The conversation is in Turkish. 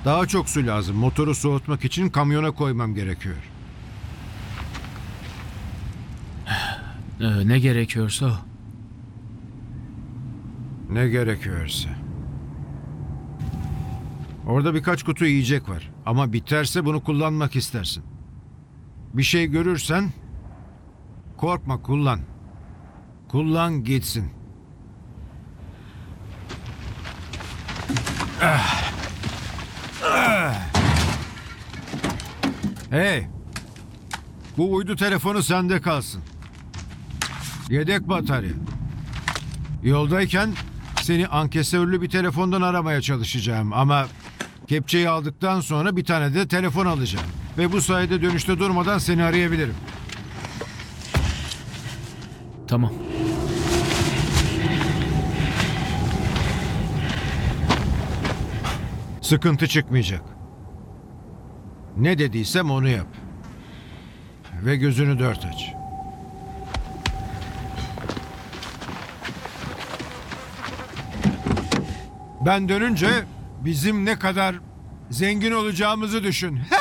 Daha çok su lazım. Motoru soğutmak için kamyona koymam gerekiyor. Ne gerekiyorsa o. Ne gerekiyorsa. Orada birkaç kutu yiyecek var. Ama biterse bunu kullanmak istersin. Bir şey görürsen korkma, kullan. Kullan gitsin. Hey! Bu uydu telefonu sende kalsın. Yedek batarya. Yoldayken seni ankesörlü bir telefondan aramaya çalışacağım ama kepçeyi aldıktan sonra bir tane de telefon alacağım. Ve bu sayede dönüşte durmadan seni arayabilirim. Tamam. Sıkıntı çıkmayacak. Ne dediysem onu yap. Ve gözünü dört aç. Ben dönünce bizim ne kadar zengin olacağımızı düşün.